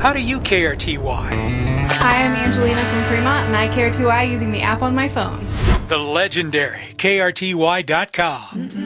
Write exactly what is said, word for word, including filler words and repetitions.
How do you K R T Y? Hi, I'm Angelina from Fremont, and I K R T Y using the app on my phone. The legendary K R T Y dot com.